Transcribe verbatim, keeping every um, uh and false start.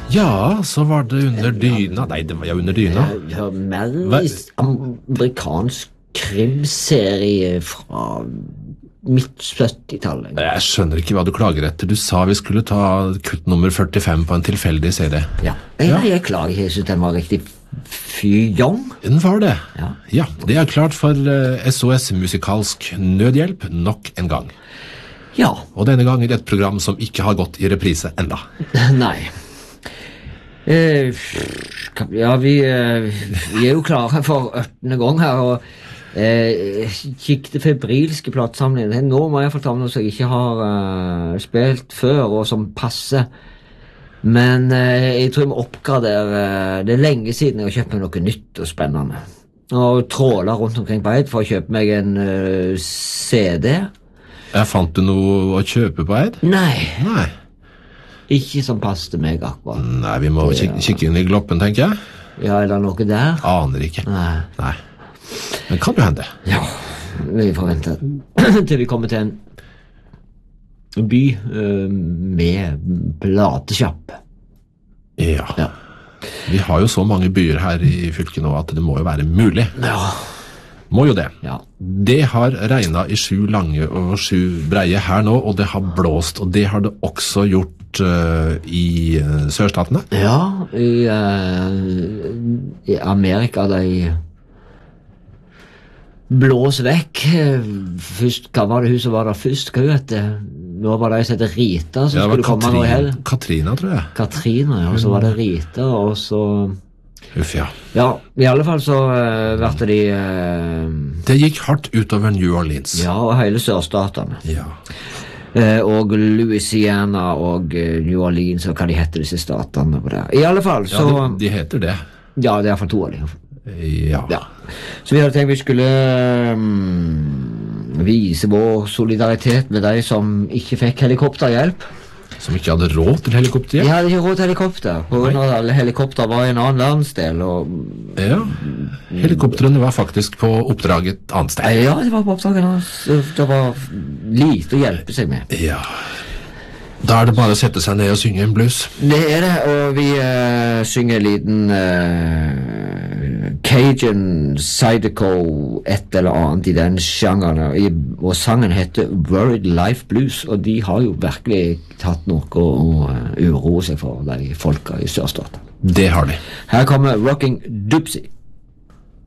Ja, så var det under dyna. Nei, det var ja under dyna. Jeg hører mer amerikansk krimserie fra midt syttitallet. Jeg skjønner ikke hva du klager etter. Du sa vi skulle ta kutt nummer førtifem på en tilfeldig serie. Ja, jeg, ja. jeg klager. Jeg synes den var riktig fyjong. Den var det. Ja. Ja, det er klart for uh, S O S musikalsk nødhjelp nok en gang. Ja. Og denne gang er det et program som ikke har gått i reprise enda. Nei. Eh, ja, vi, eh, vi er jo klare for ørtende gang her, og eh, kikte febrilske platesamlinger. Nå må jeg få ta med noe som jeg ikke har uh, spilt før, og som passer. Men eh, jeg tror jeg må oppgradere. Det er lenge siden jeg har kjøpt meg noe nytt og spennende. Og tråler rundt omkring på Eid for å kjøpe meg en uh, C D. Jeg fant du noe å kjøpe på Eid? Nei. Nei. Ikke som passet meg akkurat. Nei, vi må kik kikke inn i gloppen, tenker jeg. Ja, er det noe der? Aner ikke. Nei. Nei. Men kan jo hende. Ja, vi forventer til vi kommer til en by uh, med platesjapp. Ja. Ja. Vi har jo så mange byer her i fylket nå at det må jo være mulig. Ja. Må jo det. Ja. Det har regnet i sju lange og sju breie her nå, og det har blåst, og det har det også gjort uh, i uh, sørstatene. Ja, i, uh, i Amerika de blås vekk. Først, hva var det hun som var der først? Hva vet du? Nå var det ei som heter Rita som ja, skulle komme nå i hel. Katrina, tror jeg. Katrina, ja, og så var det Rita, og så... Uff, ja. Ja, i alle fall så uh, vært de... Uh, det gikk hardt utover New Orleans. Ja, og hele sørstatene. Ja. Uh, og Louisiana og uh, New Orleans, og hva de heter disse statene på det. I alle fall så... Ja, de, de heter det. Ja, det er i hvert fall to av de. Ja. Ja. Så vi hadde tenkt vi skulle um, vise vår solidaritet med de som ikke fikk helikopterhjelp. Som ikke hadde råd til helikopter? De hadde ikke råd til helikopter, på grunn av at alle helikopter var i en annen landsdel, og... Ja, helikopterene var faktisk på oppdrag et annet sted. Ja, det var på oppdraget hans. Det var lite å hjelpe seg med. Ja, da er det bare å sette seg ned og synge en blues. Det er det, og vi uh, synger en liten uh, Cajun, Zydeco, et eller annet i den sjangeren, og sangen heter Worried Life Blues, og de har jo virkelig tatt noe å uh, uroe seg for, de folka i sørstaten. Det har de. Her kommer Rocking Dupsy.